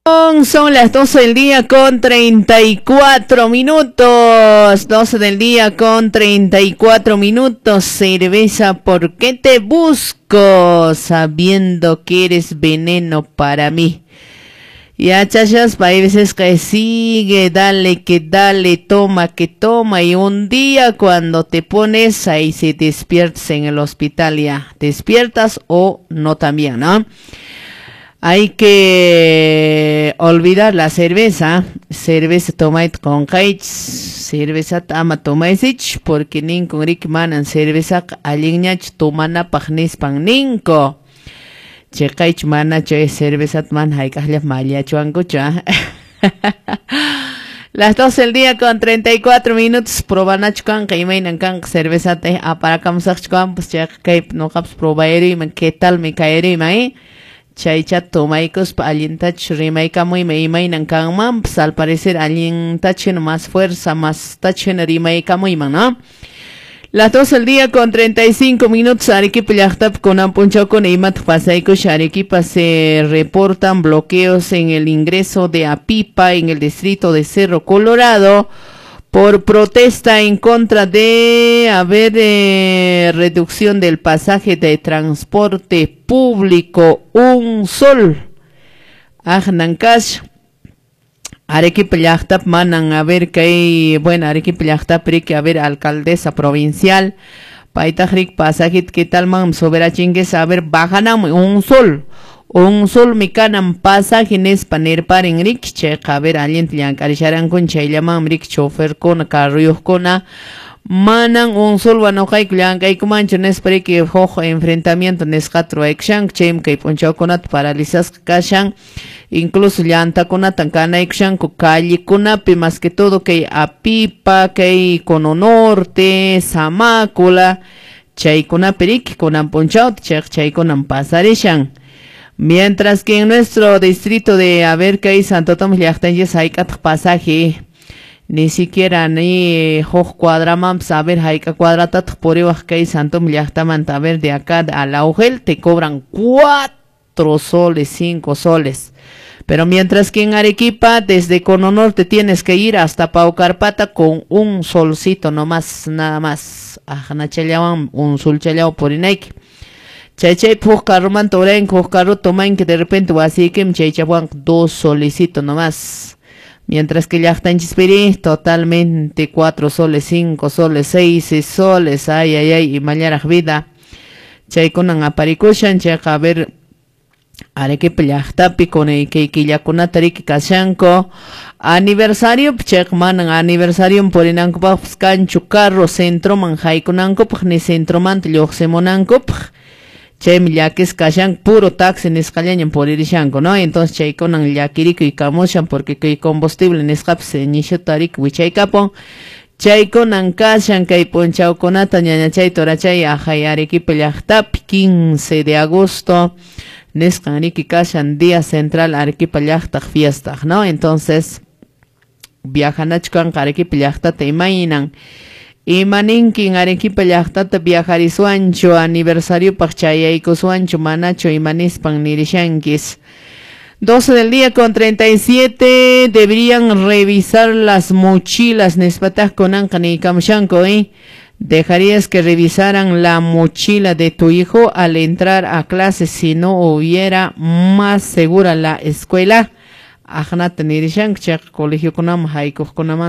Son las 12 del día con 34 minutos. 12 del día con 34 minutos. Cerveza, ¿por qué te busco? Sabiendo que eres veneno para mí. Ya, chachas, hay veces que sigue, dale, que dale, toma, que toma. Y un día cuando te pones ahí, se despiertas en el hospital, ya. ¿Despiertas o no también, no? Hay que olvidar la cerveza. Cerveza tomait con kaich. Cerveza tama tomaisich. Porque ninko rik manan cerveza alignach tomana pagnis pan ninko. Che kaich mana che cerveza man haikahlia malia chuangucha. Las 12 del día con 34 minutos. Probanachkan kaimainan kan cerveza te aparakamsachkan. Pues che kaip no caps probaeri man qué tal me caeri mai. Chaychat tomaicos pa alientach rimaika muy meimai nankanman, pues al parecer alientachen más fuerza, más tachen rimaika muy man, ¿no? Las 12 del día con 35 minutos, Arequipa Llaqtap con Ampunchao con Eimat Pasaicos, Arequipa se reportan bloqueos en el ingreso de Apipa en el distrito de Cerro Colorado por protesta en contra de reducción del pasaje de transporte público un sol. Ajnancash Arequipa Llaqtap manan que hay, bueno, Arequipa Llaqtap que alcaldesa provincial Paitajrik pasajit que tal man sobera chingues bajanam un sol. Un sol mi canam pasaje nes paner paren rikche alient yankarisharan con chaylaman rik chofer con carrios kona manan un sol wanokay kay kumancho nes pare que hojo enfrentamiento nes katro ekshan chem kay ponchao konat paralizas kashan incluso llanta kona tankana ekshan ku calle kuna más que todo que Apipa que Cono Norte Samácula chay kuna perik konan ponchao chay konan pasareshan. Mientras que en nuestro distrito de que hay Santo Tomás Llaqtanyes hay pasaje, ni siquiera ni hoj cuadramam saber hay que cuadratat por que hay Santo Tomás Llaqtaman de acá a la Ugel te cobran 4 soles, 5 soles. Pero mientras que en Arequipa, desde Cono Norte tienes que ir hasta Paucarpata con un solcito nomás, nada más. Ajanachayawan, un sol chayao por Inaiki. Chay carro man toren carro toman que de repente va así que mchaychawan 2 solecitos nomás. Mientras que Llaqtanchis totalmente 4 soles, 5 soles, 6 soles, ay, y mañana vida. Chay conan aparikushan, chay Arequipa Llaqtapi con el que yakuna tariki kashanko. Aniversario, chay manan aniversario por enanko cancho carro centro man haikunanko, ni centro man tloxemonanko. Chay millakis kashan puro taxi nescallañan por irishanko, ¿no? Entonces chay conan yakirico y camoshan porque que combustible nescapse nisho tarik wichay capon. Chay conan kashan kay ponchao conata ñaña chay torachay ajay Arequipa Llaqtapi 15 de agosto. Nescaniki kashan día central Arequipa Llaqtaq fiesta, ¿no? Entonces viajanachkan Arequipa Llaqtata imainan. Y maninkin Arequipa Llaqtata viajarisuancho aniversario pachayaykusuancho manacho y manispan nirishankis. 12 del día con 37 deberían revisar las mochilas nespataj konanka ni kamshanko, Dejarías que revisaran la mochila de tu hijo al entrar a clases si no hubiera más segura la escuela. Ajnat nirishank colegio konam haikuj konam